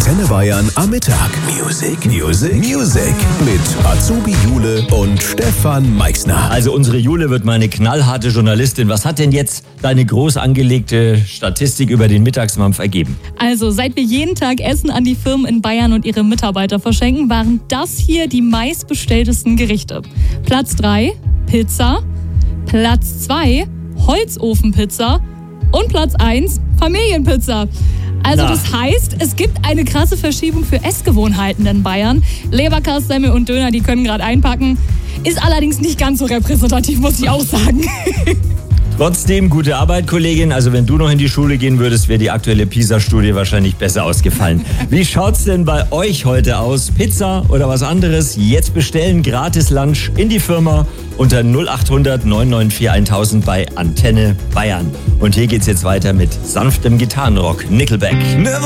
Antenne Bayern am Mittag. Music mit Azubi Jule und Stefan Meixner. Also unsere Jule wird mal eine knallharte Journalistin. Was hat denn jetzt deine groß angelegte Statistik über den Mittagsmampf ergeben? Also seit wir jeden Tag Essen an die Firmen in Bayern und ihre Mitarbeiter verschenken, waren das hier die meistbestelltesten Gerichte. Platz 3, Pizza. Platz 2, Holzofenpizza. Und Platz 1, Familienpizza. Also das heißt, es gibt eine krasse Verschiebung für Essgewohnheiten in Bayern. Leberkäse, Semmel und Döner, die können gerade einpacken. Ist allerdings nicht ganz so repräsentativ, muss ich auch sagen. Trotzdem, gute Arbeit, Kollegin. Also wenn du noch in die Schule gehen würdest, wäre die aktuelle PISA-Studie wahrscheinlich besser ausgefallen. Wie schaut's denn bei euch heute aus? Pizza oder was anderes? Jetzt bestellen, gratis Lunch in die Firma unter 0800 994 1000 bei Antenne Bayern. Und hier geht's jetzt weiter mit sanftem Gitarrenrock, Nickelback.